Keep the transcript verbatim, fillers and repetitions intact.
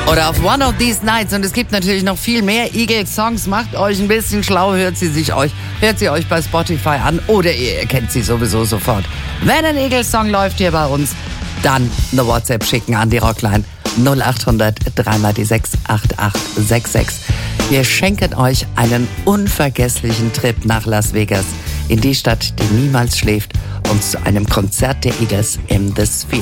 Oder auf One of These Nights. Und es gibt natürlich noch viel mehr Eagles-Songs. Macht euch ein bisschen schlau, hört sie sich euch, hört sie euch bei Spotify an oder ihr erkennt sie sowieso sofort. Wenn ein Eagles-Song läuft hier bei uns, dann eine WhatsApp schicken an die Rockline null acht hundert drei mal die sechs acht acht sechs sechs. Wir schenken euch einen unvergesslichen Trip nach Las Vegas, in die Stadt, die niemals schläft, und zu einem Konzert der Eagles im The Sphere.